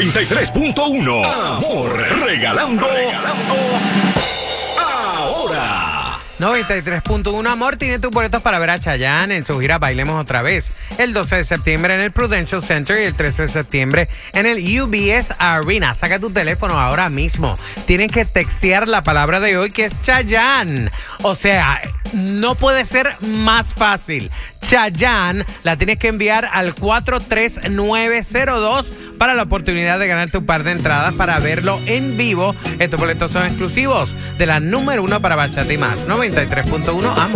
93.1. Amor, regalando ahora. 93.1 Amor tiene tus boletos para ver a Chayanne en su gira Bailemos Otra Vez. El 12 de septiembre en el Prudential Center y el 13 de septiembre en el UBS Arena. Saca tu teléfono ahora mismo. Tienes que textear la palabra de hoy, que es Chayanne. O sea, no puede ser más fácil. Chayanne la tienes que enviar al 43902 para la oportunidad de ganarte un par de entradas para verlo en vivo. Estos boletos son exclusivos de la número 1 para Bachata y Más. 93.1 Amor.